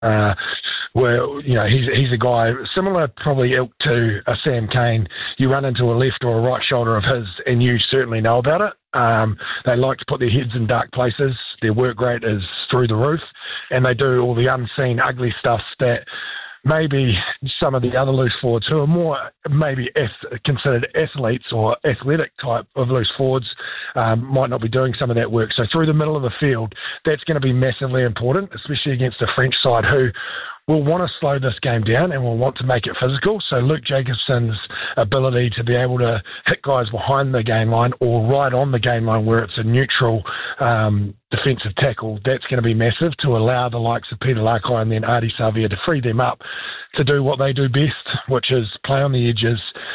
where he's a guy similar, probably ilk to a Sam Cane. You run into a left or a right shoulder of his, and you certainly know about it. They like to put their heads in dark places. Their work rate is through the roof, and they do all the unseen, ugly stuff that maybe some of the other loose forwards who are more maybe considered athletes or athletic type of loose forwards might not be doing some of that work. So through the middle of the field, that's going to be massively important, especially against the French side who will want to slow this game down and will want to make it physical. So Luke Jacobson's ability to be able to hit guys behind the game line or right on the game line where it's a neutral defensive tackle, that's going to be massive to allow the likes of Peter Lakai and then Ardie Savea to free them up to do what they do best, which is play on the edges,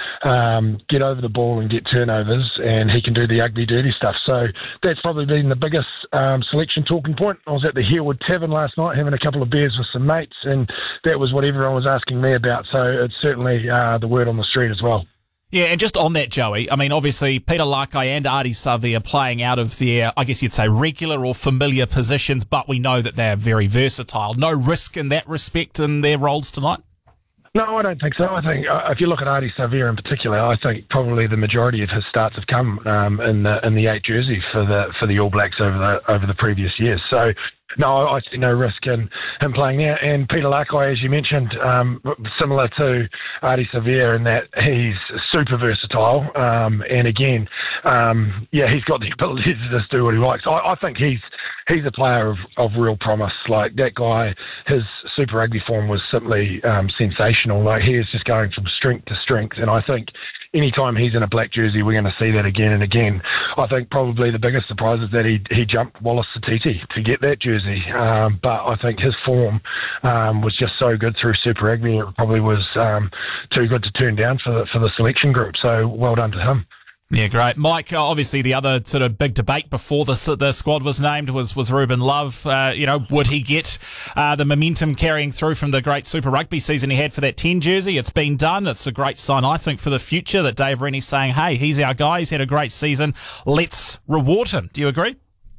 get over the ball and get turnovers, and he can do the ugly, dirty stuff. So that's probably been the biggest selection talking point. I was at the Harewood Tavern last night having a couple of beers with some mates, and that was what everyone was asking me about. So it's certainly the word on the street as well. Yeah, and just on that, Joey, I mean, obviously, Peter Lakai and Ardie Savea are playing out of their, I guess you'd say, regular or familiar positions, but we know that they're very versatile. No risk in that respect in their roles tonight? No, I don't think so. I think if you look at Ardie Savea in particular, I think probably the majority of his starts have come in the 8 jersey for the All Blacks over the previous years. So no, I see no risk in him playing there. And Peter Lakai, as you mentioned, similar to Ardie Savea in that he's super versatile. And again, he's got the ability to just do what he likes. I think he's a player of real promise. Like that guy, his Super Rugby form was simply sensational. Like he is just going from strength to strength. And I think anytime he's in a black jersey, we're going to see that again and again. I think probably the biggest surprise is that he jumped Wallace Satiti to get that jersey. But I think his form was just so good through Super Rugby, it probably was too good to turn down for the selection group. So well done to him. Yeah, great. Mike, obviously the other sort of big debate before the squad was named was Ruben Love. Would he get the momentum carrying through from the great Super Rugby season he had for that 10 jersey? It's been done. It's a great sign, I think, for the future that Dave Rennie's saying, hey, he's our guy. He's had a great season. Let's reward him. Do you agree?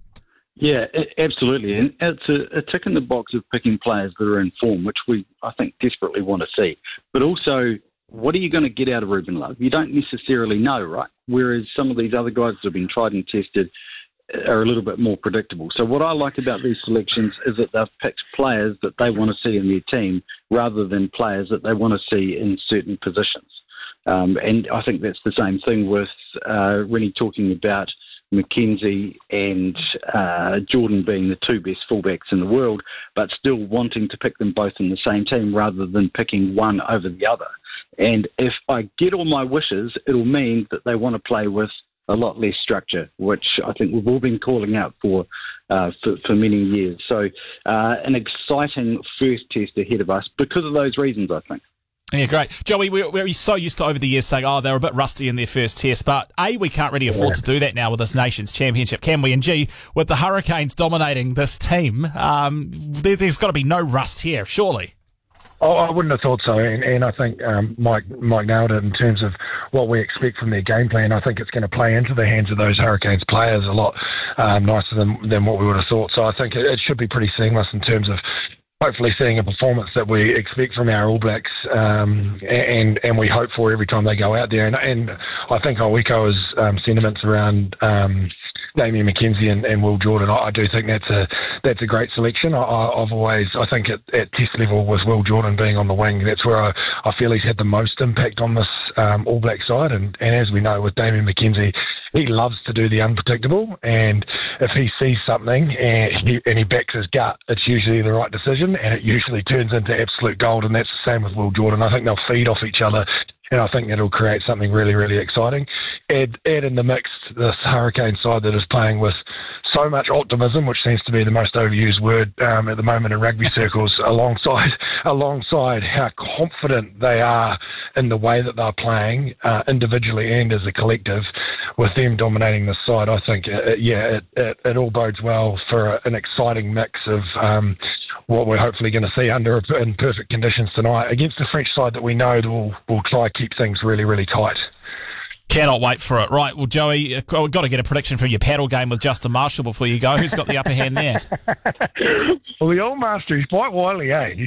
Yeah, absolutely. And it's a tick in the box of picking players that are in form, which we, I think, desperately want to see. But also, what are you going to get out of Ruben Love? You don't necessarily know, right? Whereas some of these other guys that have been tried and tested are a little bit more predictable. So what I like about these selections is that they've picked players that they want to see in their team rather than players that they want to see in certain positions. And I think that's the same thing with Rennie talking about McKenzie and Jordan being the two best fullbacks in the world, but still wanting to pick them both in the same team rather than picking one over the other. And if I get all my wishes, it'll mean that they want to play with a lot less structure, which I think we've all been calling out for many years. So an exciting first test ahead of us because of those reasons, I think. Yeah, great. Joey, we're so used to over the years saying, they were a bit rusty in their first test, but A, we can't really afford to do that now with this Nations Championship, can we? And G, with the Hurricanes dominating this team, there's got to be no rust here, surely. Oh, I wouldn't have thought so, and I think Mike nailed it in terms of what we expect from their game plan. I think it's going to play into the hands of those Hurricanes players a lot nicer than what we would have thought. So I think it should be pretty seamless in terms of hopefully seeing a performance that we expect from our All Blacks and we hope for every time they go out there. And I think I'll echo his sentiments around Damian McKenzie and Will Jordan. I do think that's a great selection. I think at test level with Will Jordan being on the wing, that's where I feel he's had the most impact on this All Black side. And as we know with Damian McKenzie, he loves to do the unpredictable. And if he sees something and he backs his gut, it's usually the right decision, and it usually turns into absolute gold. And that's the same with Will Jordan. I think they'll feed off each other, and I think that'll create something really, really exciting. Add in the mix this Hurricane side that is playing with so much optimism, which seems to be the most overused word at the moment in rugby circles, alongside how confident they are in the way that they're playing individually and as a collective, with them dominating the side. I think, it all bodes well for an exciting mix of what we're hopefully going to see in perfect conditions tonight against the French side that we know will try to keep things really, really tight. Cannot wait for it. Right, well, Joey, we've got to get a prediction from your paddle game with Justin Marshall before you go. Who's got the upper hand there? Well, the old master, he's quite wily, eh?